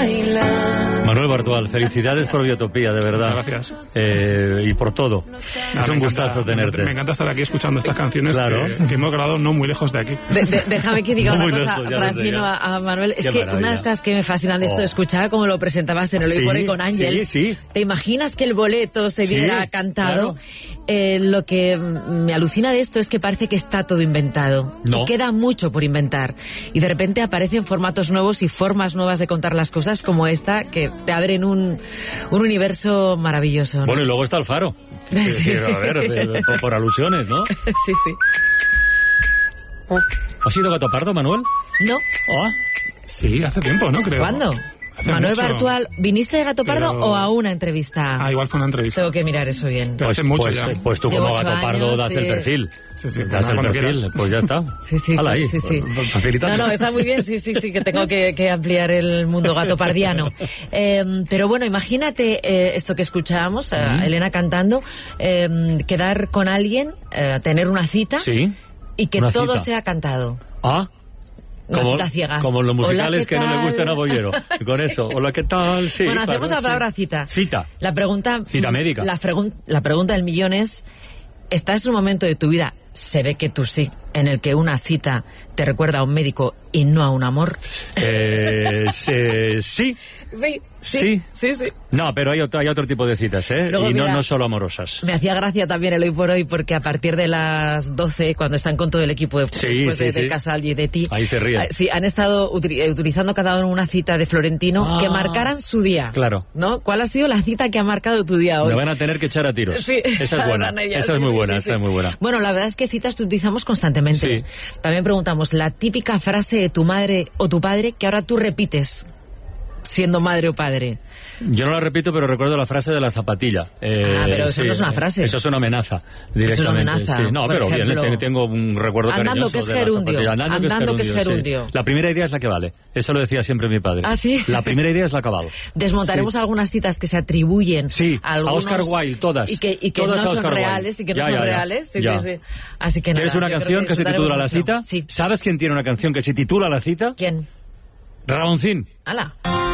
Manuel Bartual, felicidades por Biotopía, de verdad. Muchas gracias. Y por todo. Es un gustazo tenerte. Me encanta estar aquí escuchando estas canciones que hemos grabado no muy lejos de aquí. Déjame que diga una cosa, Francino, a Manuel. Es que una de las cosas que me fascinan de esto, escuchaba como lo presentabas en el Hoy por Hoy con Ángel. Sí. ¿Te imaginas que el boleto se viera cantado? Claro. Lo que me alucina de esto es que parece que está todo inventado. No. Y queda mucho por inventar. Y de repente aparecen formatos nuevos y formas nuevas de contar las cosas como esta, que te abren un universo maravilloso, ¿no? Bueno, y luego está el Faro. Sí. A ver, por alusiones, ¿no? Sí. ¿Has ido Gato Pardo, Manuel? No. Sí, hace tiempo, ¿no? Creo. ¿Cuándo? Manuel Bartual, ¿viniste de Gato Pardo o a una entrevista? Igual fue una entrevista. Tengo que mirar eso bien. Pero hace mucho ya. Pues tú como Gato Pardo das el perfil. Sí, das el perfil, quieras. pues ya está. Sí. Hala ahí, sí. Facilitando. No, está muy bien, sí, que tengo que ampliar el mundo gatopardiano. Pero bueno, imagínate esto que escuchábamos, Elena cantando, quedar con alguien, tener una cita y que todo sea cantado. Como los musicales que no le gusten a Bollero. Y con eso, hola, ¿qué tal? Sí, bueno, hacemos la palabra cita. Cita. La pregunta... Cita médica. La pregunta del millón es, ¿estás en un momento de tu vida, se ve que tú sí, en el que una cita te recuerda a un médico y no a un amor? Sí. Sí. No, pero hay otro tipo de citas, ¿eh? Luego, y mira, no solo amorosas. Me hacía gracia también el Hoy por Hoy, porque a partir de las 12, cuando están con todo el equipo después de Casal y de ti, ahí se ríen. Sí, han estado utilizando cada uno una cita de Florentino que marcaran su día. Claro. ¿No? ¿Cuál ha sido la cita que ha marcado tu día hoy? Me van a tener que echar a tiros. Sí, esa es buena. Esa es muy buena. Bueno, la verdad es que citas utilizamos constantemente. Sí. También preguntamos la típica frase de tu madre o tu padre que ahora tú repites siendo madre o padre. Yo no la repito, pero recuerdo la frase de la zapatilla. Pero eso no es una frase. Eso es una amenaza, directamente. Eso es una amenaza. Sí. No, pero ejemplo, bien, tengo un recuerdo andando cariñoso que es gerundio. Andando que es gerundio. Sí. La primera idea es la que vale. Eso lo decía siempre mi padre. ¿Ah, sí? La primera idea es la que vale. Desmontaremos algunas citas que se atribuyen a Oscar Wilde, todas. Y que todas no son reales. Y que no son reales. Sí. Así que ¿Tienes una canción que se titula La cita? Sí. ¿Sabes quién tiene una canción que se titula La cita? ¿Quién? Ramoncín. ¡Hala!